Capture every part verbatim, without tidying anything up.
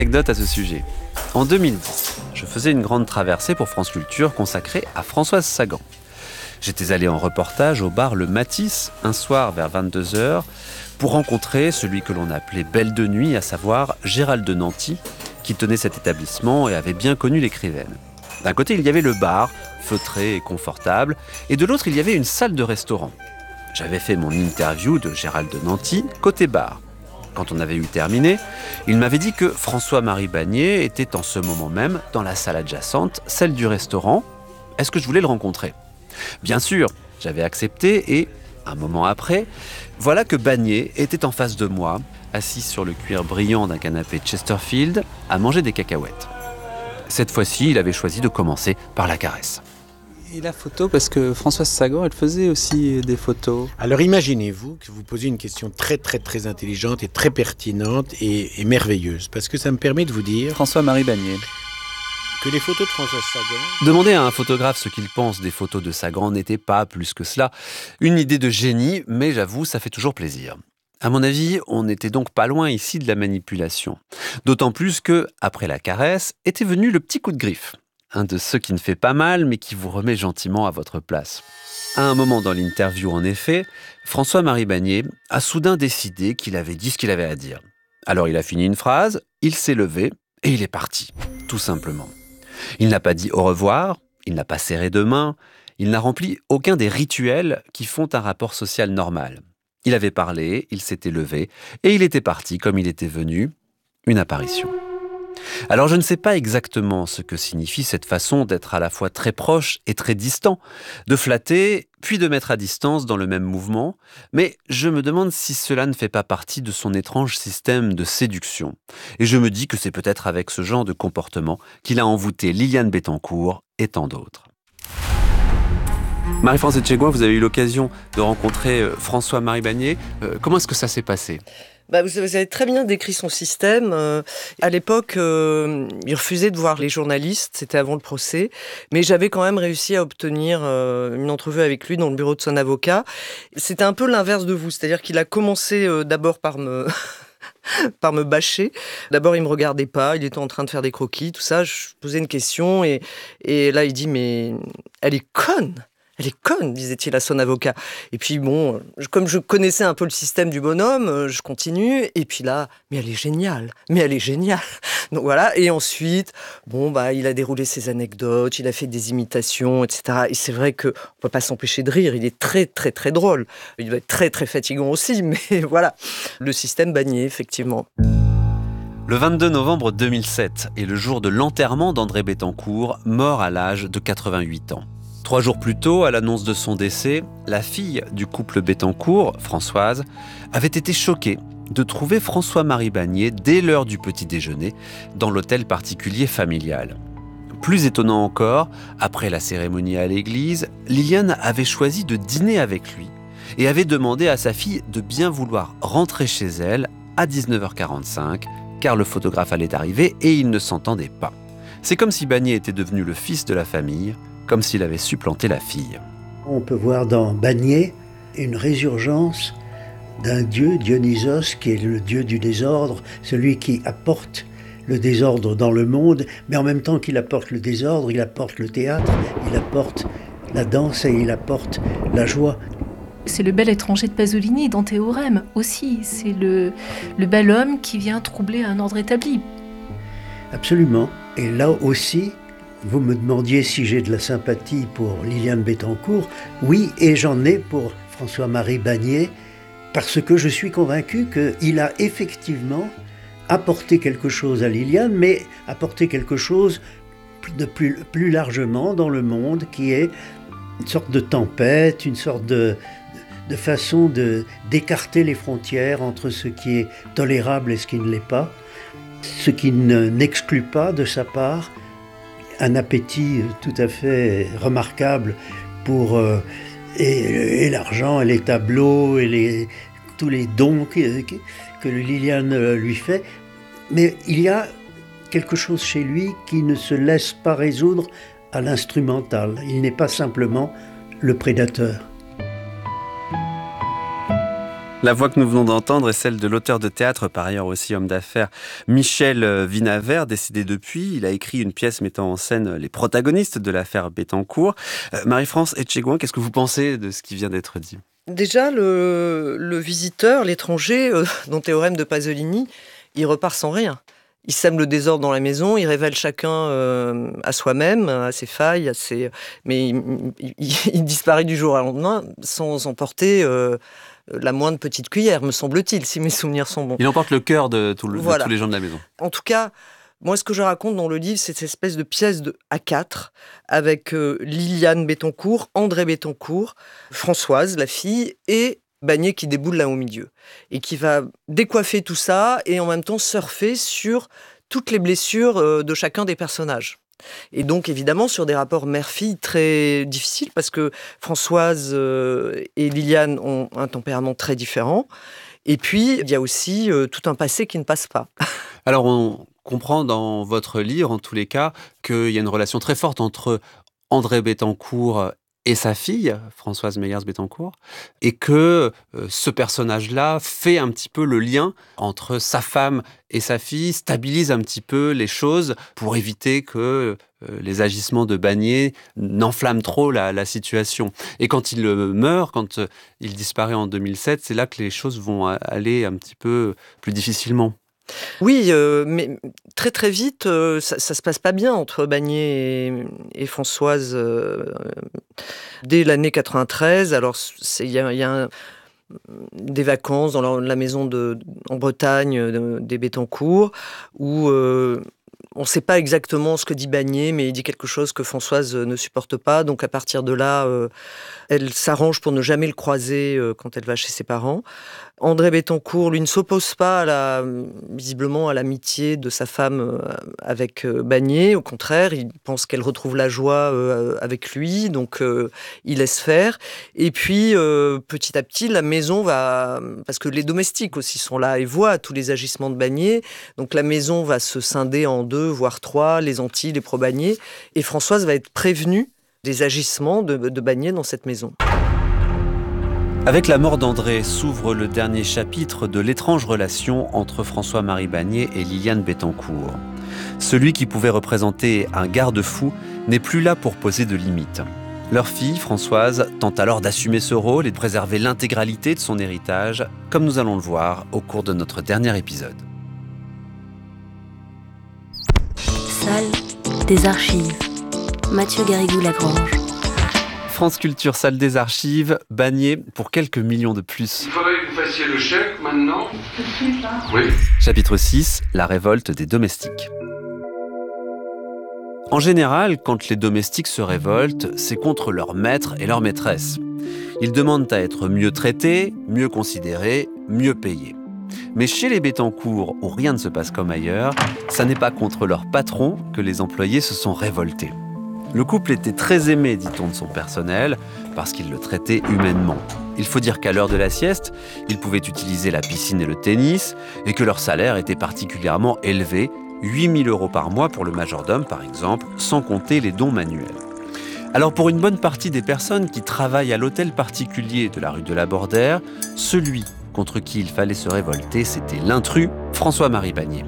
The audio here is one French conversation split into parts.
Anecdote à ce sujet. En deux mille dix, je faisais une grande traversée pour France Culture consacrée à Françoise Sagan. J'étais allé en reportage au bar Le Matisse, un soir vers vingt-deux heures, pour rencontrer celui que l'on appelait Belle de Nuit, à savoir Gérald de Nanty, qui tenait cet établissement et avait bien connu l'écrivaine. D'un côté, il y avait le bar, feutré et confortable, et de l'autre, il y avait une salle de restaurant. J'avais fait mon interview de Gérald de Nanty côté bar. Quand on avait eu terminé, il m'avait dit que François-Marie Bagné était en ce moment même dans la salle adjacente, celle du restaurant. Est-ce que je voulais le rencontrer ? Bien sûr, j'avais accepté et, un moment après, voilà que Bagné était en face de moi, assis sur le cuir brillant d'un canapé Chesterfield, à manger des cacahuètes. Cette fois-ci, il avait choisi de commencer par la caresse. Et la photo, parce que Françoise Sagan, elle faisait aussi des photos. Alors imaginez-vous que vous posez une question très très très intelligente et très pertinente et, et merveilleuse, parce que ça me permet de vous dire François-Marie Bagné. que les photos de Françoise Sagan... Demander à un photographe ce qu'il pense des photos de Sagan n'était pas, plus que cela, une idée de génie, mais j'avoue, ça fait toujours plaisir. À mon avis, on n'était donc pas loin ici de la manipulation. D'autant plus que, après la caresse, était venu le petit coup de griffe. Un de ceux qui ne fait pas mal, mais qui vous remet gentiment à votre place. À un moment dans l'interview, en effet, François-Marie Bagné a soudain décidé qu'il avait dit ce qu'il avait à dire. Alors il a fini une phrase, il s'est levé et il est parti, tout simplement. Il n'a pas dit au revoir, il n'a pas serré de main, il n'a rempli aucun des rituels qui font un rapport social normal. Il avait parlé, il s'était levé et il était parti comme il était venu, une apparition. Alors je ne sais pas exactement ce que signifie cette façon d'être à la fois très proche et très distant, de flatter puis de mettre à distance dans le même mouvement, mais je me demande si cela ne fait pas partie de son étrange système de séduction. Et je me dis que c'est peut-être avec ce genre de comportement qu'il a envoûté Liliane Bettencourt et tant d'autres. Marie-France Etchegouin, vous avez eu l'occasion de rencontrer François-Marie Bagné. Euh, comment est-ce que ça s'est passé ? Bah, vous avez très bien décrit son système. Euh, à l'époque, euh, il refusait de voir les journalistes, c'était avant le procès, mais j'avais quand même réussi à obtenir euh, une entrevue avec lui dans le bureau de son avocat. C'était un peu l'inverse de vous, c'est-à-dire qu'il a commencé euh, d'abord par me... par me bâcher. D'abord, il me regardait pas, il était en train de faire des croquis, tout ça. Je posais une question et, et là, il dit « mais elle est conne !» Elle est conne, disait-il à son avocat. Et puis bon, comme je connaissais un peu le système du bonhomme, je continue. Et puis là, mais elle est géniale, mais elle est géniale. Donc voilà. Et ensuite, bon bah, il a déroulé ses anecdotes, il a fait des imitations, et cetera. Et c'est vrai que on peut pas s'empêcher de rire. Il est très très très drôle. Il doit être très très fatigant aussi, mais voilà, le système Bagné, effectivement. Le vingt-deux novembre deux mille sept est le jour de l'enterrement d'André Bettencourt, mort à l'âge de quatre-vingt-huit ans. Trois jours plus tôt, à l'annonce de son décès, la fille du couple Bettencourt, Françoise, avait été choquée de trouver François-Marie Bagné dès l'heure du petit déjeuner dans l'hôtel particulier familial. Plus étonnant encore, après la cérémonie à l'église, Liliane avait choisi de dîner avec lui et avait demandé à sa fille de bien vouloir rentrer chez elle à dix-neuf heures quarante-cinq, car le photographe allait arriver et ils ne s'entendaient pas. C'est comme si Bagné était devenu le fils de la famille, comme s'il avait supplanté la fille. On peut voir dans Bagné une résurgence d'un dieu, Dionysos, qui est le dieu du désordre, celui qui apporte le désordre dans le monde, mais en même temps qu'il apporte le désordre, il apporte le théâtre, il apporte la danse et il apporte la joie. C'est le bel étranger de Pasolini dans Théorème aussi, c'est le, le bel homme qui vient troubler un ordre établi. Absolument, et là aussi, vous me demandiez si j'ai de la sympathie pour Liliane Bettencourt. Oui, et j'en ai pour François-Marie Bagné, parce que je suis convaincu qu'il a effectivement apporté quelque chose à Liliane, mais apporté quelque chose de plus, plus largement dans le monde, qui est une sorte de tempête, une sorte de, de façon de, d'écarter les frontières entre ce qui est tolérable et ce qui ne l'est pas, ce qui ne, n'exclut pas de sa part un appétit tout à fait remarquable pour euh, et, et l'argent, et les tableaux, et les, tous les dons que, que Liliane lui fait. Mais il y a quelque chose chez lui qui ne se laisse pas résoudre à l'instrumental. Il n'est pas simplement le prédateur. La voix que nous venons d'entendre est celle de l'auteur de théâtre, par ailleurs aussi homme d'affaires, Michel Vinaver, décédé depuis. Il a écrit une pièce mettant en scène les protagonistes de l'affaire Bettencourt. Euh, Marie-France Etchegouin, qu'est-ce que vous pensez de ce qui vient d'être dit ? Déjà, le, le visiteur, l'étranger, euh, dans Théorème de Pasolini, il repart sans rien. Il sème le désordre dans la maison, il révèle chacun euh, à soi-même, à ses failles, à ses... mais il, il, il disparaît du jour au lendemain sans emporter euh, la moindre petite cuillère, me semble-t-il, si mes souvenirs sont bons. Il emporte le cœur de, tout le, voilà. de tous les gens de la maison. En tout cas, moi, ce que je raconte dans le livre, c'est cette espèce de pièce de A quatre avec euh, Liliane Bettencourt, André Bettencourt, Françoise, la fille, et Bagné qui déboule là au milieu. Et qui va décoiffer tout ça et en même temps surfer sur toutes les blessures euh, de chacun des personnages. Et donc, évidemment, sur des rapports mère-fille très difficiles, parce que Françoise euh, et Liliane ont un tempérament très différent. Et puis, il y a aussi euh, tout un passé qui ne passe pas. Alors, on comprend dans votre livre, en tous les cas, qu'il y a une relation très forte entre André Bettencourt et sa fille, Françoise Meyers-Bettencourt, et que euh, ce personnage-là fait un petit peu le lien entre sa femme et sa fille, stabilise un petit peu les choses pour éviter que euh, les agissements de Bagné n'enflamment trop la, la situation. Et quand il euh, meurt, quand euh, il disparaît en deux mille sept, c'est là que les choses vont aller un petit peu plus difficilement. Oui, euh, mais très très vite, euh, ça, ça se passe pas bien entre Bagné et, et Françoise euh, dès l'année quatre-vingt-treize. Alors il y a, y a un, des vacances dans la, la maison de, en Bretagne de, des Bettencourt où euh, on ne sait pas exactement ce que dit Bagné, mais il dit quelque chose que Françoise ne supporte pas. Donc à partir de là, euh, elle s'arrange pour ne jamais le croiser euh, quand elle va chez ses parents. André Bettencourt, lui, ne s'oppose pas à la, visiblement à l'amitié de sa femme avec Bagné. Au contraire, il pense qu'elle retrouve la joie avec lui, donc euh, il laisse faire. Et puis, euh, petit à petit, la maison va... Parce que les domestiques aussi sont là et voient tous les agissements de Bagné. Donc la maison va se scinder en deux, voire trois, les anti, les pro-Bagné. Et Françoise va être prévenue des agissements de, de Bagné dans cette maison. Avec la mort d'André s'ouvre le dernier chapitre de l'étrange relation entre François-Marie Bagné et Liliane Bettencourt. Celui qui pouvait représenter un garde-fou n'est plus là pour poser de limites. Leur fille, Françoise, tente alors d'assumer ce rôle et de préserver l'intégralité de son héritage, comme nous allons le voir au cours de notre dernier épisode. Salle des archives. Mathieu Garrigou-Lagrange. France Culture, salle des archives, Bagné pour quelques millions de plus. Il faudrait que vous fassiez le chèque maintenant. Tout de suite, là ? Oui. Chapitre six, la révolte des domestiques. En général, quand les domestiques se révoltent, c'est contre leur maître et leur maîtresse. Ils demandent à être mieux traités, mieux considérés, mieux payés. Mais chez les Bettencourt, où rien ne se passe comme ailleurs, ça n'est pas contre leur patron que les employés se sont révoltés. Le couple était très aimé, dit-on, de son personnel, parce qu'il le traitait humainement. Il faut dire qu'à l'heure de la sieste, ils pouvaient utiliser la piscine et le tennis, et que leur salaire était particulièrement élevé, huit mille euros par mois pour le majordome, par exemple, sans compter les dons manuels. Alors pour une bonne partie des personnes qui travaillent à l'hôtel particulier de la rue de la Bordère, celui contre qui il fallait se révolter, c'était l'intrus, François-Marie Bagné.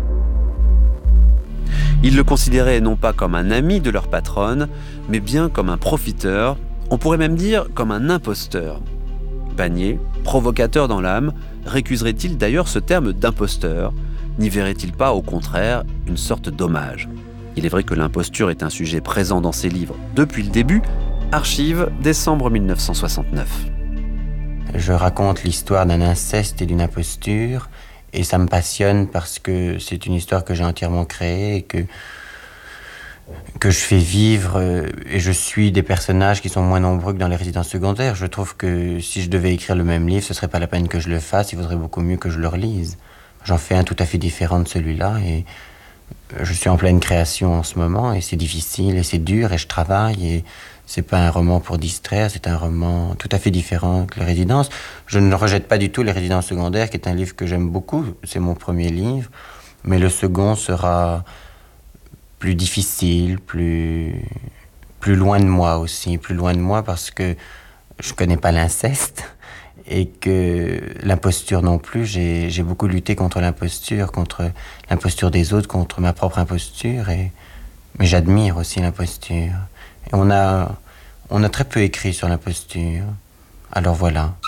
Ils le considéraient non pas comme un ami de leur patronne, mais bien comme un profiteur, on pourrait même dire comme un imposteur. Bagné, provocateur dans l'âme, récuserait-il d'ailleurs ce terme d'imposteur? N'y verrait-il pas, au contraire, une sorte d'hommage? Il est vrai que l'imposture est un sujet présent dans ses livres depuis le début. Archives, décembre mille neuf cent soixante-neuf. Je raconte l'histoire d'un inceste et d'une imposture. Et ça me passionne parce que c'est une histoire que j'ai entièrement créée et que, que je fais vivre. Et je suis des personnages qui sont moins nombreux que dans les résidences secondaires. Je trouve que si je devais écrire le même livre, ce serait pas la peine que je le fasse. Il vaudrait beaucoup mieux que je le relise. J'en fais un tout à fait différent de celui-là. Et je suis en pleine création en ce moment. Et c'est difficile et c'est dur et je travaille. Et c'est pas un roman pour distraire, c'est un roman tout à fait différent que Les Résidences. Je ne rejette pas du tout Les Résidences secondaires, qui est un livre que j'aime beaucoup. C'est mon premier livre. Mais le second sera plus difficile, plus, plus loin de moi aussi. Plus loin de moi parce que je connais pas l'inceste. et que l'imposture non plus. J'ai, j'ai beaucoup lutté contre l'imposture, contre l'imposture des autres, contre ma propre imposture, et, mais j'admire aussi l'imposture. Et on a, on a très peu écrit sur l'imposture. Alors voilà.